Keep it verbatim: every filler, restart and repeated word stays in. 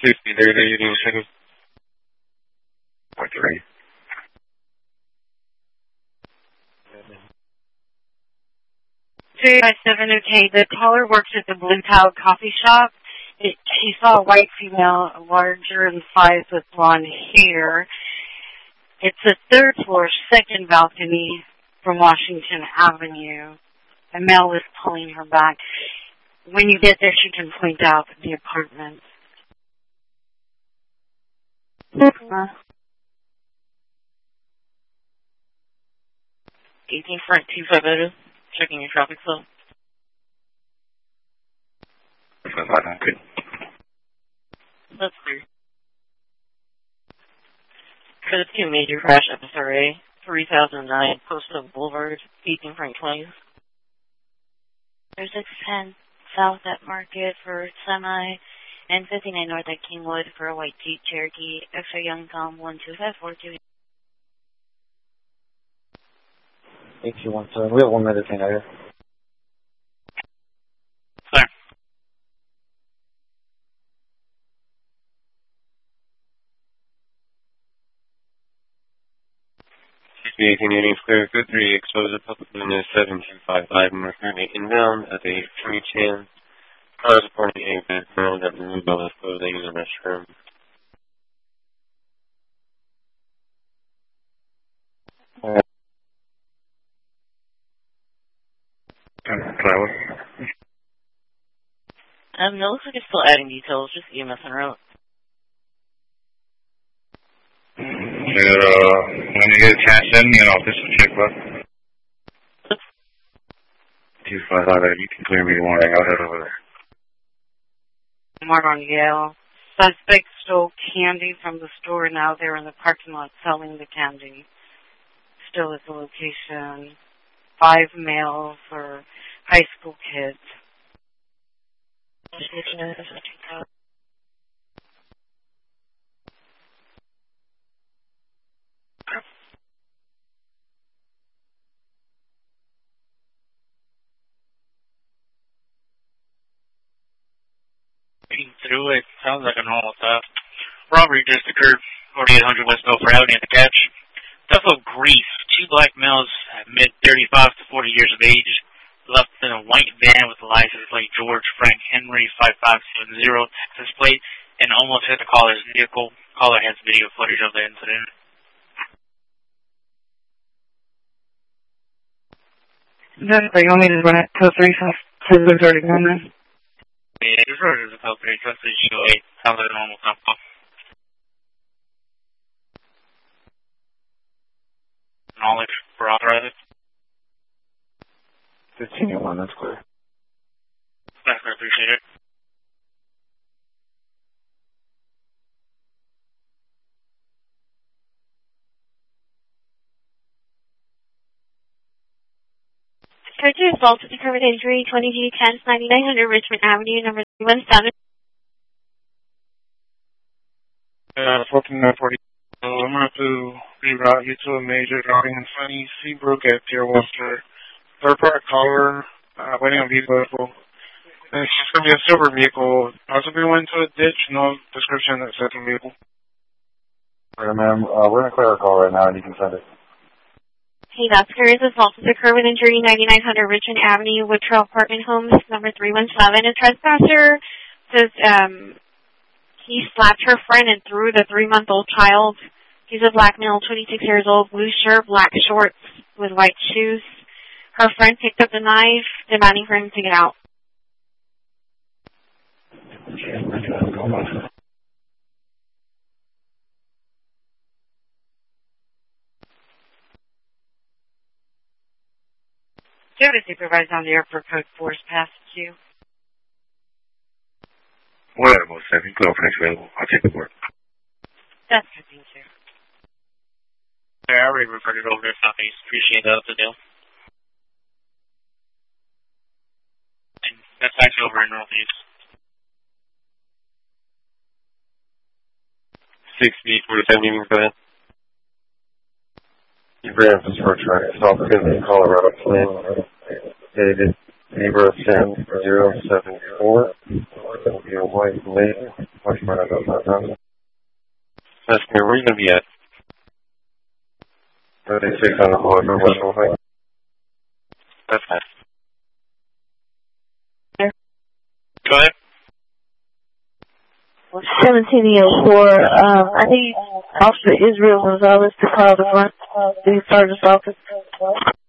Sixty there, there, you didn't second. Point three. Two by seven, okay. The caller works at the Blue Tile Coffee Shop. It, she saw a white female, larger in size with blonde hair. It's a third floor, second balcony from Washington Avenue. A male is pulling her back. When you get there, she can point out the apartment. Uh, eighteen front two five zero. Checking your traffic flow. Good. That's clear. For the two major crash F S R A, three thousand nine Postal Boulevard, eighteen Frank twenty. There's six ten south at Market for semi, and fifty-nine north at Kingwood for a white Jeep Cherokee. Extra Young Tom one two five four two. eight two one seven. We have one minute thing out here. Clear. eighteen eighty clear, good three, exposure public witness seven two five five, North County inbound at the free chan. Cars reporting a bed girl that removed all his clothing in the restroom. Um, no, looks like it's still adding details, just E M S en route. Uh, when you get a chance, send me an official check, bud. two five five, you can clear me tomorrow. I'll head over there. Mark on Yale. Suspect stole candy from the store. Now they're in the parking lot selling the candy. Still at the location. Five males or high school kids. Through it sounds like a normal theft. Robbery just occurred forty-eight hundred West Milford Avenue in the catch. Theft of grief. Two black males at mid thirty-five to forty years of age left in a white van with a license plate George Frank Henry five five seven zero Texas plate and almost hit the caller's vehicle. Caller has video footage of the incident. That's the only one at two three five two thirty one. Yeah, this road is a Pelphrey, trust the G O eight. Sounds like a normal tempo. Knowledge for authorized. fifteen one, that's clear. Thanks, I appreciate it. Charges assault with determined injury, twenty G ten, ninety-nine hundred Richmond Avenue, number three one seven. Uh, fourteen nine forty. So I'm going to have to reroute you to a major driving in Sunny Seabrook at Pier Worcester. Third part caller, uh, waiting on vehicle. And it's just going to be a silver vehicle. Possibly went into a ditch, no description that says the vehicle. Alright, ma'am, uh, we're going to clear our call right now and you can send it. Hey, that's serious assault with occurred with injury, ninety-nine hundred Richmond Avenue, Woodtrail Apartment Homes, number three one seven. A trespasser says um, he slapped her friend and threw the three-month-old child. He's a black male, twenty-six years old, blue shirt, black shorts with white shoes. Her friend picked up the knife, demanding for him to get out. Do you have a supervisor on the airport code force past you? Well, most seven, clear for next available. I'll take the work. That's good, thank you. Yeah, I already referred it over to Southeast. Appreciate that, the deal. And that's actually over in Northeast. six B forty-seven, you can go ahead. You ran for first right. South Philly, Colorado, plan. Dated zero seven zero seven four. It'll be a white lady. What's my address? That's good. Where are you going to be at? thirty-six on the corner, West Ohio. That's fine. Go ahead. seventeen oh four, um, I need Officer Israel Gonzalez to call the front, the sergeant's office.